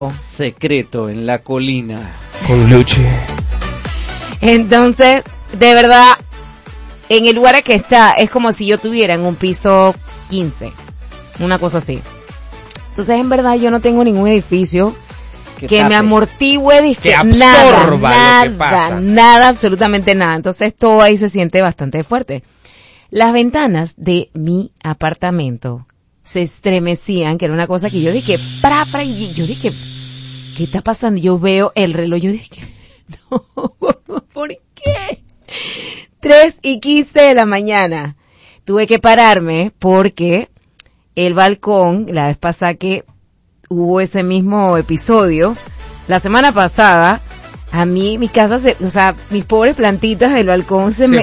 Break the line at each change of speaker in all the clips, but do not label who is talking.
Secreto en la colina.
Con Luchi.
Entonces, de verdad, en el lugar que está, es como si yo tuviera en un piso 15. Una cosa así. Entonces, en verdad, yo no tengo ningún edificio que me amortigüe,
que absorba
nada, absolutamente nada. Entonces, todo ahí se siente bastante fuerte. Las ventanas de mi apartamento se estremecían, que era una cosa que yo dije, y yo dije, ¿qué está pasando? Yo veo el reloj, yo dije, no, ¿por qué? 3:15 de la mañana. Tuve que pararme porque el balcón, la vez pasada que hubo ese mismo episodio, la semana pasada, a mí, mi casa mis pobres plantitas del balcón se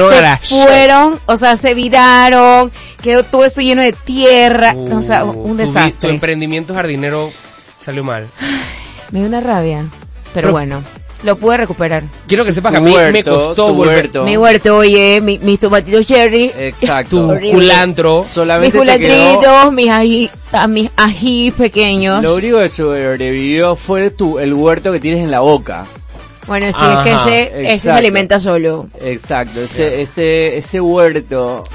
viraron, quedó todo eso lleno de tierra, un desastre.
Tu emprendimiento jardinero salió mal.
Me dio una rabia, pero bueno, lo pude recuperar.
Quiero que sepas que a mí me costó volver.
Mi huerto, oye, mis tomatitos cherry.
Exacto.
Tu culantro.
Solamente
mis culantritos, mis ají pequeños.
Lo único que sobrevivió fue el huerto que tienes en la boca.
Bueno, sí, es que ese se alimenta solo.
Exacto, ese huerto.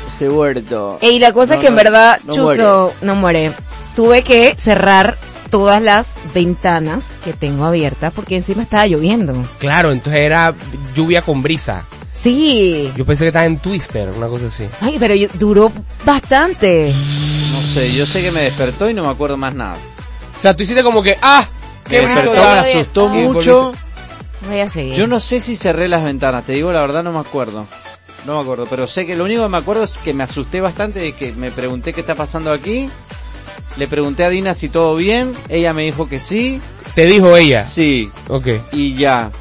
Y la cosa es que en verdad, Chuzo no muere. Tuve que cerrar todas las ventanas que tengo abiertas porque encima estaba lloviendo.
Claro, entonces era lluvia con brisa.
Sí.
Yo pensé que estaba en Twister, una cosa así.
Ay, pero duró bastante.
No sé, yo sé que me despertó y no me acuerdo más nada.
O sea, tú hiciste como que,
qué brisa, me asustó mucho.
Voy a seguir.
Yo no sé si cerré las ventanas, te digo la verdad, no me acuerdo, pero sé que lo único que me acuerdo es que me asusté bastante, de que me pregunté qué está pasando aquí. Le pregunté a Dina si todo bien, ella me dijo que sí.
¿Te dijo ella?
Sí.
Okay.
Y ya.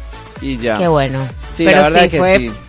Qué bueno.
Sí, pero la verdad es que
fue
sí.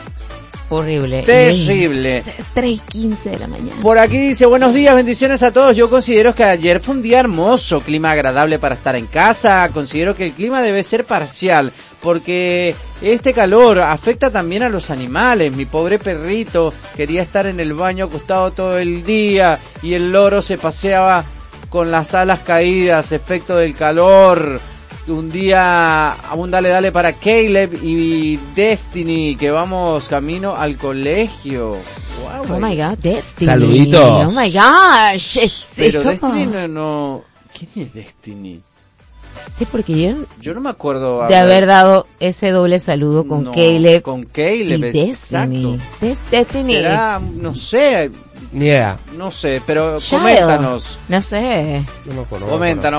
Horrible.
Terrible.
3:15 de la mañana.
Por aquí dice, buenos días, bendiciones a todos. Yo considero que ayer fue un día hermoso, clima agradable para estar en casa. Considero que el clima debe ser parcial, porque este calor afecta también a los animales. Mi pobre perrito quería estar en el baño acostado todo el día y el loro se paseaba con las alas caídas, efecto del calor. Un día, dale para Caleb y Destiny, que vamos camino al colegio. Wow,
oh my God, Destiny.
Saluditos.
Oh my gosh.
Pero Destiny no... ¿Quién es Destiny?
Sí, porque
yo no me acuerdo
de haber dado ese doble saludo con Caleb.
Con Caleb,
y Destiny. Destiny.
Será, no sé.
Yeah.
No sé, pero coméntanos.
No sé.
No me acuerdo.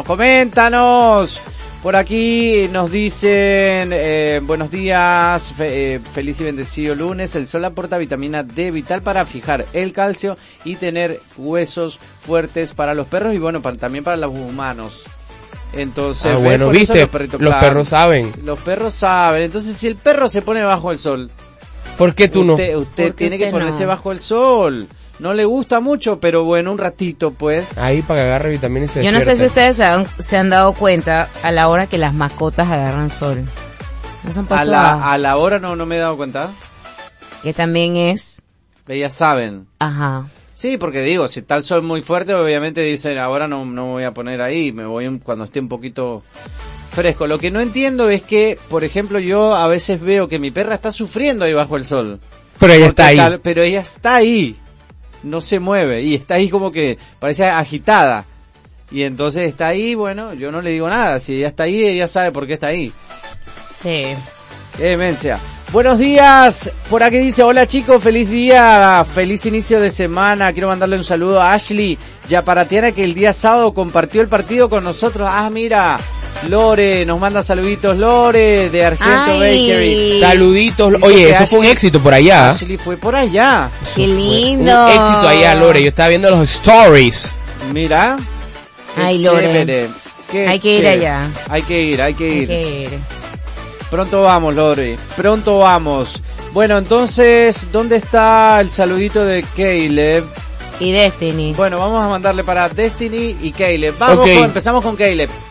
Coméntanos. Por aquí nos dicen, buenos días, feliz y bendecido lunes. El sol aporta vitamina D vital para fijar el calcio y tener huesos fuertes para los perros y bueno, también para los humanos. Entonces,
bueno, viste, los perros saben.
Los perros saben. Entonces, si el perro se pone bajo el sol,
¿por qué tú no?
Usted tiene que ponerse bajo el sol. No le gusta mucho, pero bueno, un ratito, pues.
Ahí para que agarre vitamina y se
Yo no sé si ustedes se han dado cuenta a la hora que las mascotas agarran sol. ¿No se han puesto
a la hora no me he dado cuenta.
Que también es...
Ellas saben.
Ajá.
Sí, porque digo, si está el sol muy fuerte, obviamente dicen, ahora no me voy a poner ahí, me voy cuando esté un poquito fresco. Lo que no entiendo es que, por ejemplo, yo a veces veo que mi perra está sufriendo ahí bajo el sol.
Pero ella está ahí.
Pero ella está ahí. No se mueve y está ahí como que parece agitada y entonces está ahí, bueno, yo no le digo nada, si ella está ahí, ella sabe por qué está ahí.
Sí.
Qué demencia. Buenos días, por aquí dice, hola chicos, feliz día, feliz inicio de semana, quiero mandarle un saludo a Ashley Yaparatiana que el día sábado compartió el partido con nosotros. Mira, Lore, nos manda saluditos, Lore, de Argento Bakery.
Saluditos,
dice
oye, eso
Ashley,
fue un éxito por allá.
Ashley fue por allá.
Qué lindo.
Un éxito allá, Lore, yo estaba viendo los stories.
Mira.
Ay, Lore. Hay que ir allá.
Hay que ir. Pronto vamos, Lore, pronto vamos. Bueno, entonces, ¿dónde está el saludito de Caleb?
Y Destiny.
Bueno, vamos a mandarle para Destiny y Caleb. Vamos, empezamos con Caleb.